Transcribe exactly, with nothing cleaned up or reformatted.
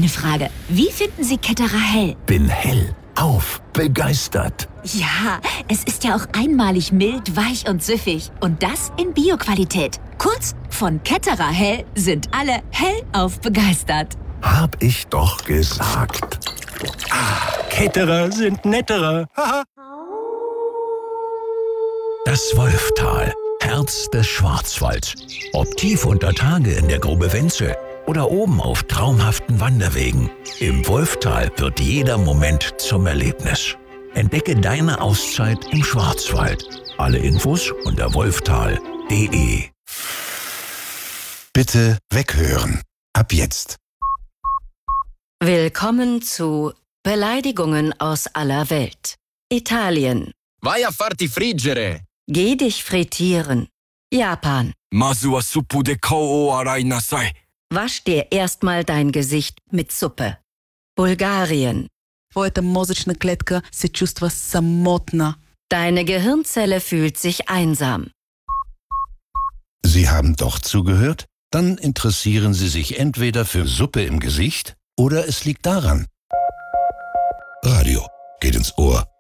eine Frage. Wie finden Sie Ketterer hell? Bin hellauf begeistert. Ja, es ist ja auch einmalig mild, weich und süffig. Und das in Bio-Qualität. Kurz, von Ketterer hell sind alle hellauf begeistert. Hab ich doch gesagt. Ah, Ketterer sind netterer. Das Wolftal, Herz des Schwarzwalds. Ob tief unter Tage in der Grube Wenzel oder oben auf traumhaften Wanderwegen. Im Wolftal wird jeder Moment zum Erlebnis. Entdecke deine Auszeit im Schwarzwald. Alle Infos unter wolftal punkt de. Bitte weghören. Ab jetzt. Willkommen zu Beleidigungen aus aller Welt. Italien. Vai a farti friggere. Geh dich frittieren. Japan. Mazu wa suppu de kou o arai nasai. Wasch dir erstmal dein Gesicht mit Suppe. Bulgarien. Твоята мозъчна клетка се чувства самотна. Deine Gehirnzelle fühlt sich einsam. Sie haben doch zugehört? Dann interessieren Sie sich entweder für Suppe im Gesicht oder es liegt daran. Radio geht ins Ohr.